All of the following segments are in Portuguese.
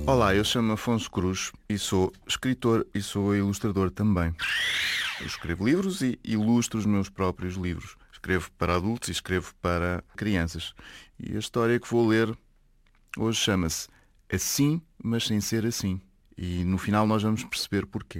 Olá, eu chamo-me Afonso Cruz e sou escritor e sou ilustrador também. Eu escrevo livros e ilustro os meus próprios livros. Escrevo para adultos e escrevo para crianças. E a história que vou ler hoje chama-se Assim, mas sem ser assim. E no final nós vamos perceber porquê.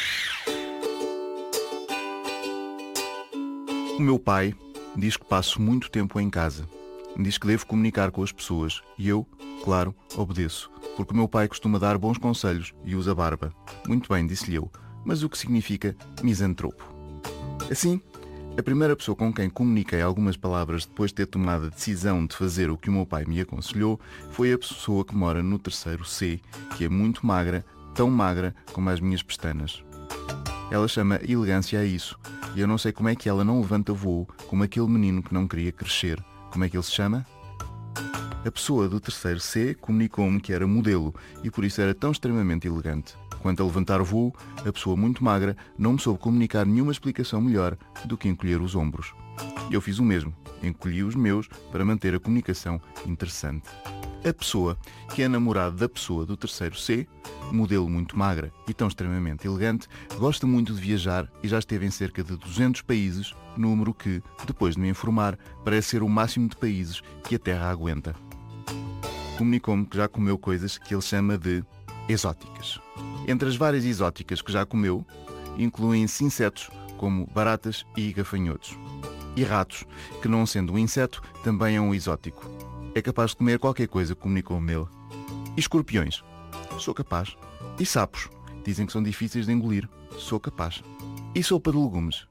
O meu pai diz que passo muito tempo em casa. Diz que devo comunicar com as pessoas e eu, claro, obedeço. Porque o meu pai costuma dar bons conselhos e usa barba. Muito bem, disse-lhe eu. Mas o que significa misantropo? Assim, a primeira pessoa com quem comuniquei algumas palavras depois de ter tomado a decisão de fazer o que o meu pai me aconselhou foi a pessoa que mora no terceiro C, que é muito magra, tão magra como as minhas pestanas. Ela chama elegância a isso, e eu não sei como é que ela não levanta voo como aquele menino que não queria crescer. Como é que ele se chama? A pessoa do terceiro C comunicou-me que era modelo e por isso era tão extremamente elegante. Quanto a levantar voo, a pessoa muito magra não me soube comunicar nenhuma explicação melhor do que encolher os ombros. Eu fiz o mesmo, encolhi os meus para manter a comunicação interessante. A pessoa que é namorada da pessoa do terceiro C, modelo muito magra e tão extremamente elegante, gosta muito de viajar e já esteve em cerca de 200 países, número que, depois de me informar, parece ser o máximo de países que a Terra aguenta. Comunicou-me que já comeu coisas que ele chama de exóticas. Entre as várias exóticas que já comeu, incluem-se insetos como baratas e gafanhotos. E ratos, que não sendo um inseto, também é um exótico. É capaz de comer qualquer coisa, comunicou-me ele. E escorpiões? Sou capaz. E sapos? Dizem que são difíceis de engolir. Sou capaz. E sopa de legumes?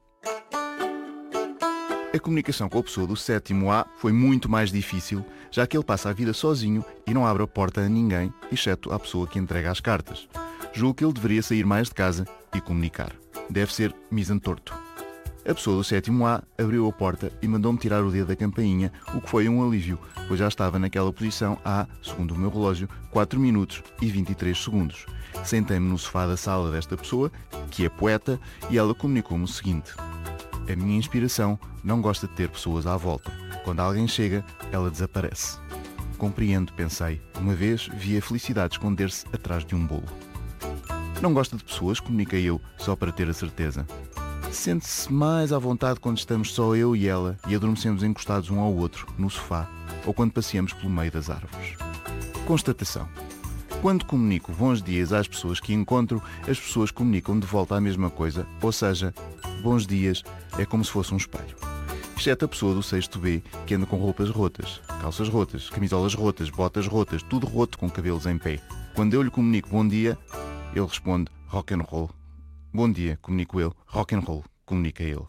A comunicação com a pessoa do sétimo A foi muito mais difícil, já que ele passa a vida sozinho e não abre a porta a ninguém, exceto à pessoa que entrega as cartas. Julgo que ele deveria sair mais de casa e comunicar. Deve ser misantorto. A pessoa do sétimo A abriu a porta e mandou-me tirar o dedo da campainha, o que foi um alívio, pois já estava naquela posição há, segundo o meu relógio, 4 minutos e 23 segundos. Sentei-me no sofá da sala desta pessoa, que é poeta, e ela comunicou-me o seguinte: a minha inspiração não gosta de ter pessoas à volta. Quando alguém chega, ela desaparece. Compreendo, pensei. Uma vez vi a felicidade esconder-se atrás de um bolo. Não gosta de pessoas, comuniquei eu, só para ter a certeza. Sente-se mais à vontade quando estamos só eu e ela e adormecemos encostados um ao outro, no sofá, ou quando passeamos pelo meio das árvores. Constatação. Quando comunico bons dias às pessoas que encontro, as pessoas comunicam de volta a mesma coisa, ou seja, bons dias é como se fosse um espelho. Exceto a pessoa do sexto B, que anda com roupas rotas, calças rotas, camisolas rotas, botas rotas, tudo roto com cabelos em pé. Quando eu lhe comunico bom dia, ele responde rock and roll. Bom dia, comunico eu. Rock and roll, comunica ele.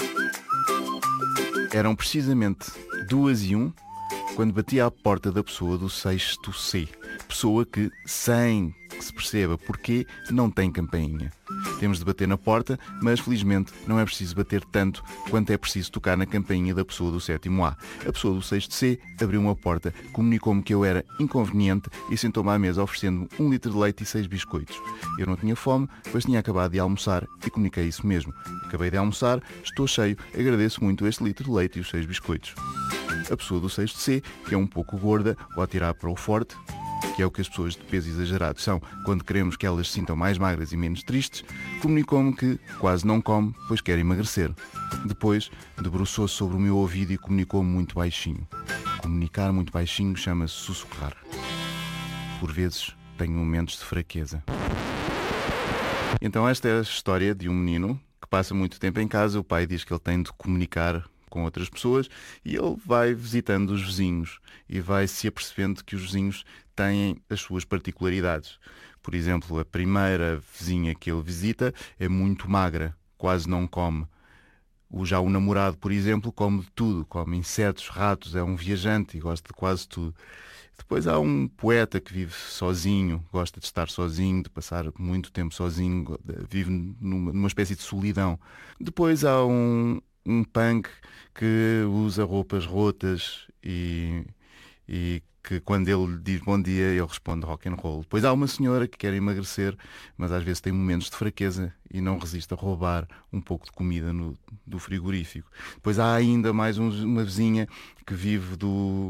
Eram precisamente 2:01 quando bati à porta da pessoa do sexto C. Pessoa que, sem que se perceba porquê, não tem campainha. Temos de bater na porta, mas felizmente não é preciso bater tanto quanto é preciso tocar na campainha da pessoa do sétimo A. A pessoa do sexto C abriu uma porta, comunicou-me que eu era inconveniente e sentou-me à mesa oferecendo-me 1 litro de leite e 6 biscoitos. Eu não tinha fome, pois tinha acabado de almoçar e comuniquei isso mesmo. Acabei de almoçar, estou cheio, agradeço muito este litro de leite e os 6 biscoitos. A pessoa do sexto C, que é um pouco gorda, ou a tirar para o forte, que é o que as pessoas de peso exagerado são quando queremos que elas se sintam mais magras e menos tristes, comunicou-me que quase não come, pois quer emagrecer. Depois, debruçou-se sobre o meu ouvido e comunicou-me muito baixinho. Comunicar muito baixinho chama-se sussurrar. Por vezes, tenho momentos de fraqueza. Então esta é a história de um menino que passa muito tempo em casa. O pai diz que ele tem de comunicar com outras pessoas e ele vai visitando os vizinhos e vai se apercebendo que os vizinhos têm as suas particularidades. Por exemplo, a primeira vizinha que ele visita é muito magra, quase não come. Já o namorado, por exemplo, come de tudo, come insetos, ratos, é um viajante e gosta de quase tudo. Depois há um poeta que vive sozinho, gosta de estar sozinho, de passar muito tempo sozinho, vive numa espécie de solidão. Depois há um punk que usa roupas rotas e que quando ele lhe diz bom dia, ele responde rock and roll. Depois há uma senhora que quer emagrecer, mas às vezes tem momentos de fraqueza e não resiste a roubar um pouco de comida do frigorífico. Depois há ainda mais uma vizinha que vive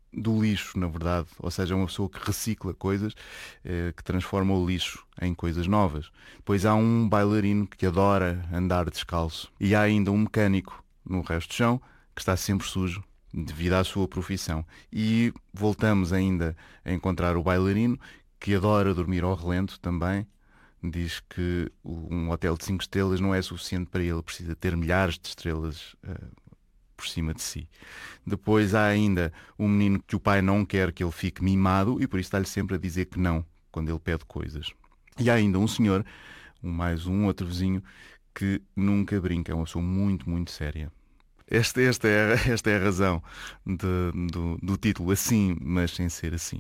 do lixo, na verdade. Ou seja, é uma pessoa que recicla coisas, que transforma o lixo em coisas novas. Depois há um bailarino que adora andar descalço. E há ainda um mecânico no resto do chão que está sempre sujo devido à sua profissão. E voltamos ainda a encontrar o bailarino que adora dormir ao relento também. Diz que um hotel de 5 estrelas não é suficiente para ele, precisa ter milhares de estrelas por cima de si. Depois há ainda um menino que o pai não quer que ele fique mimado e por isso está-lhe sempre a dizer que não quando ele pede coisas. E há ainda um senhor, mais um outro vizinho, que nunca brinca, é uma pessoa muito, muito séria. Esta é a razão do título, Assim, mas sem ser assim.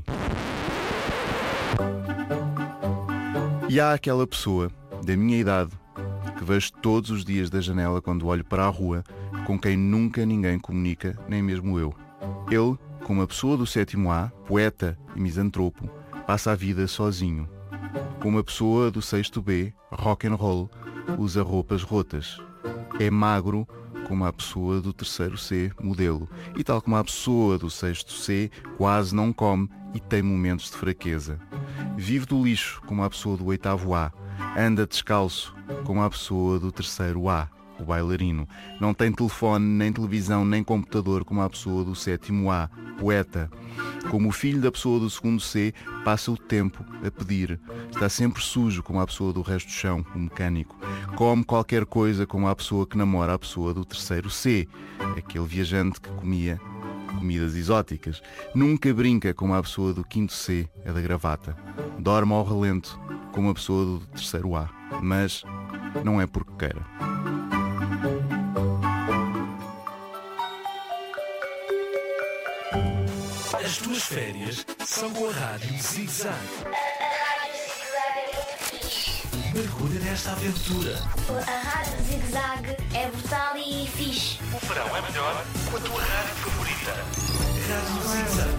E há aquela pessoa da minha idade que vejo todos os dias da janela quando olho para a rua, com quem nunca ninguém comunica, nem mesmo eu. Ele, como uma pessoa do 7º A, poeta e misantropo, passa a vida sozinho. Como uma pessoa do 6º B, rock and roll, usa roupas rotas. É magro como a pessoa do 3º C, modelo. E tal como a pessoa do 6º C, quase não come e tem momentos de fraqueza. Vive do lixo como a pessoa do 8º A. Anda descalço como a pessoa do 3º A, o bailarino. Não tem telefone, nem televisão, nem computador como a pessoa do 7º A, poeta. Como o filho da pessoa do 2º C, passa o tempo a pedir. Está sempre sujo como a pessoa do resto do chão, o mecânico. Come qualquer coisa como a pessoa que namora a pessoa do 3º C, aquele viajante que comia comidas exóticas. Nunca brinca como a pessoa do 5º C, a da gravata. Dorme ao relento como a pessoa do 3º A, mas não é porque queira. As tuas férias são com a Rádio Zig-Zag. A Rádio Zig-Zag é muito fixe. Mergulha nesta aventura. A Rádio Zig-Zag é brutal e fixe. O verão é melhor com a tua rádio favorita. Rádio Zig-Zag.